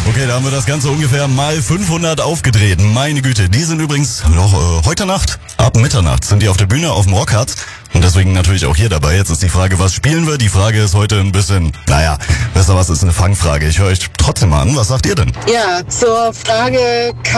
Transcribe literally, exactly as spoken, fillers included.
Okay, da haben wir das Ganze ungefähr mal fünfhundert aufgedreht. Meine Güte, die sind übrigens noch äh, heute Nacht, ab Mitternacht, sind die auf der Bühne auf dem Rockharz. Und deswegen natürlich auch hier dabei. Jetzt ist die Frage, was spielen wir? Die Frage ist heute ein bisschen, naja, besser was ist eine Fangfrage. Ich höre euch trotzdem mal an. Was sagt ihr denn? Ja, zur Frage,